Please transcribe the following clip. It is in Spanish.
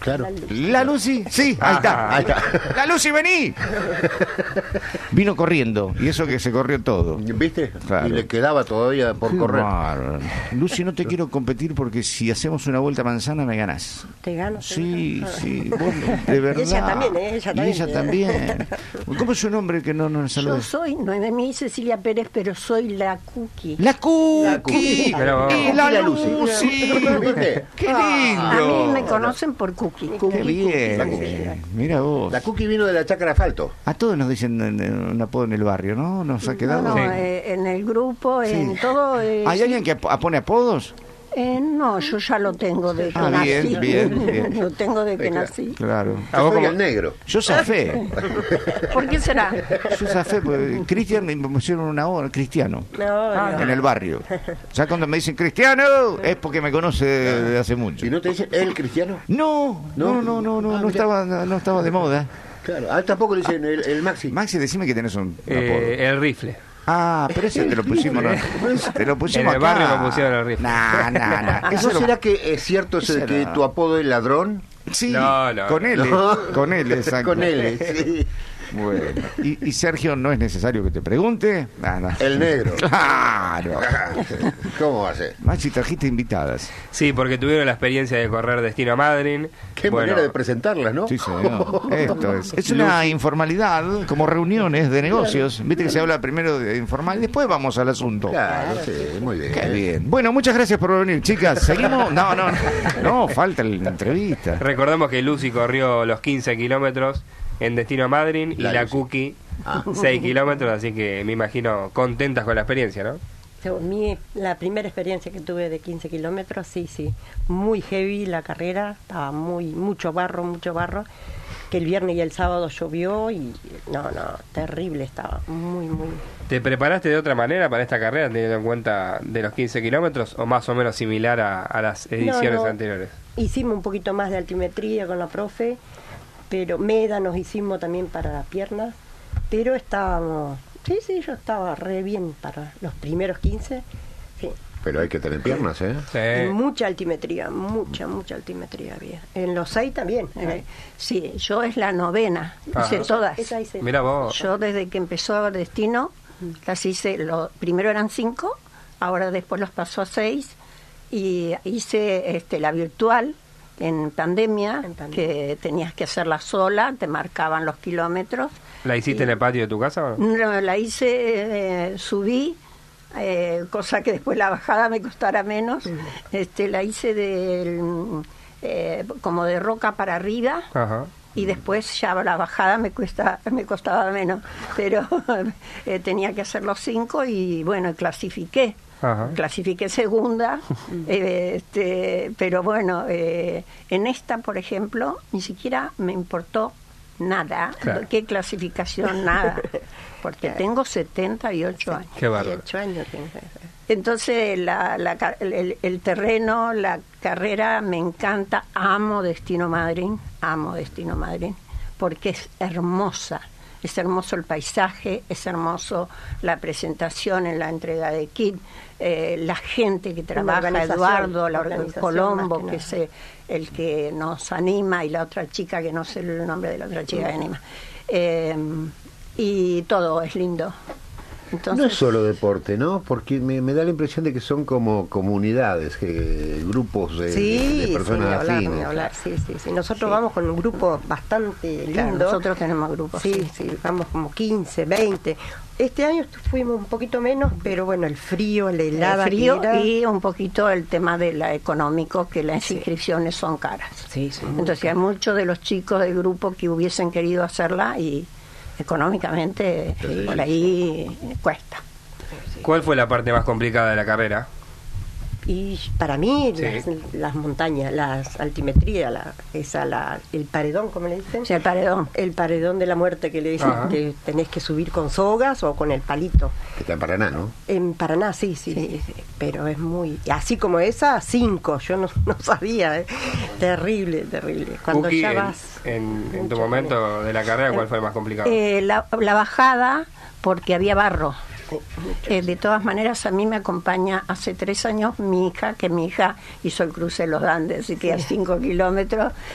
Claro. ¿La Lucy? Sí, ahí está. ¡La Lucy, vení! Vino corriendo, y eso que se corrió todo. ¿Viste? Claro. Y le quedaba todavía por correr. Bárbaro. Lucy, no te quiero competir porque si hacemos una vuelta a manzana me ganás. ¿Te gano? Sí, sí, vos, de verdad. Y ella también, ¿eh? Ella también. ¿Cómo es su nombre que no nos saluda? Yo soy Noemí Cecilia Pérez, pero soy la Cookie. ¡La Cookie! Pero, ¡Y la la Lucy! Lucy. ¿Viste? ¡Qué A mí lindo! me conocen por Cookie. ¡Qué bien! Mira vos. La Cookie vino de la Chácara Asfalto. A todos nos dicen un apodo en el barrio, ¿no? ¿Nos ha quedado? No, Sí. en el grupo, en todo. ¿Hay sí. alguien que pone apodos? No, yo ya lo tengo de que Ah, bien, nací. bien. Lo tengo de que Claro. nací. Claro. ¿A vos Yo soy cómo? el negro. Yo zafé. ¿Por qué será? Yo zafé, porque Cristian me pusieron una hora, Cristiano, No, en el barrio. Ya cuando me dicen Cristiano, es porque me conoce desde hace mucho. ¿Y no te dicen el cristiano? No mira. estaba de moda. Claro. A él tampoco le dicen el Maxi. Maxi, decime que tenés un apodo. El rifle. Ah, pero ese te lo pusimos, ¿no? Te lo pusimos En el acá. barrio me pusieron el rifle. No. ¿Eso será que es cierto Ese que no. tu apodo es ladrón? Sí, No. con él. No. Con él, exacto. Con él, sí. Bueno. ¿Y Sergio, no es necesario que te pregunte? No. El negro. Claro. ¿Cómo va a ser? Maxi, trajiste invitadas. Sí, porque tuvieron la experiencia de correr Destino a Madryn. Qué Bueno, manera de presentarlas, ¿no? Sí, señor. Esto es. Es una informalidad, como reuniones de negocios. Viste que se habla primero de informal y después vamos al asunto. Claro, sí, muy bien. Qué bien. Bueno, muchas gracias por venir, chicas. ¿Seguimos? No, falta la entrevista. Recordemos que Lucy corrió los 15 kilómetros en Destino a Madryn y La la Lucy. Cookie 6 kilómetros, así que me imagino contentas con la experiencia, ¿no? La primera experiencia que tuve de 15 kilómetros, sí, muy heavy la carrera, estaba mucho barro, que el viernes y el sábado llovió y terrible estaba, muy. ¿Te preparaste de otra manera para esta carrera, teniendo en cuenta de los 15 kilómetros o más o menos similar a las ediciones No. anteriores? Hicimos un poquito más de altimetría con la profe, pero médanos hicimos también para las piernas, pero estábamos, yo estaba re bien para los primeros 15, sí. Pero hay que tener piernas, ¿eh? Y Sí. mucha altimetría, mucha altimetría había. En los 6 también. Sí, yo es la novena, hice todas. Esa hice. Mira vos. Yo desde que empezó Destino, las hice, primero eran 5, ahora después los pasó a 6, y hice la virtual en pandemia, que tenías que hacerla sola, te marcaban los kilómetros. ¿La hiciste en el patio de tu casa o no? No, la hice, subí, cosa que después la bajada me costara menos. La hice como de roca para arriba. Ajá. Y después ya la bajada me costaba menos, pero tenía que hacer los 5 y bueno, clasifiqué. Ajá. Clasifiqué segunda, pero bueno, en esta, por ejemplo, ni siquiera me importó nada. Claro. ¿Qué clasificación? Nada. Porque tengo 78 años. Qué bárbaro. 78 años tengo. Entonces, el terreno, la carrera me encanta. Amo Destino Madryn, porque es hermosa. Es hermoso el paisaje, es hermoso la presentación en la entrega de kit, la gente que trabaja, Eduardo, Colombo, que es el que nos anima, y la otra chica, que no sé el nombre de la otra chica que anima. Y todo es lindo. Entonces, No es solo deporte, ¿no? Porque me da la impresión de que son como comunidades, grupos de personas afines. Sí. Nosotros vamos con un grupo bastante Claro, lindo. nosotros tenemos grupos. Sí, vamos como 15, 20. Este año fuimos un poquito menos, pero bueno, el frío, la helada. El frío que era. y un poquito el tema de la económico, que las inscripciones son caras. Sí. Entonces hay muchos de los chicos del grupo que hubiesen querido hacerla y económicamente por ahí cuesta. ¿Cuál fue la parte más complicada de la carrera? Y para mí, Sí. las montañas, las altimetrías, el paredón, ¿cómo le dicen? Sí, el paredón. El paredón de la muerte, que le dicen, Ajá. que tenés que subir con sogas o con el palito. Que está en Paraná, ¿no? En Paraná, sí. Pero es muy... Así como esa, 5. Yo no sabía. Terrible. Cuando Cookie, ya vas... en tu momento de la carrera, ¿cuál fue el más complicado? La bajada, porque había barro. De todas maneras, a mí me acompaña hace 3 años mi hija, que mi hija hizo el cruce de los Andes, así que a 5 kilómetros